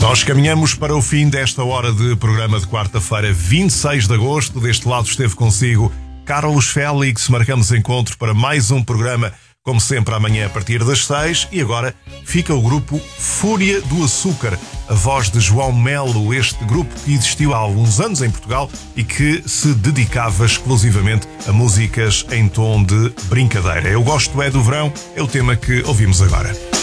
Nós caminhamos para o fim desta hora de programa de quarta-feira, 26 de agosto. Deste lado esteve consigo Carlos Félix. Marcamos encontro para mais um programa, como sempre, amanhã a partir das 6. E agora fica o grupo Fúria do Açúcar, a voz de João Melo, este grupo que existiu há alguns anos em Portugal e que se dedicava exclusivamente a músicas em tom de brincadeira. Eu gosto do verão, é o tema que ouvimos agora.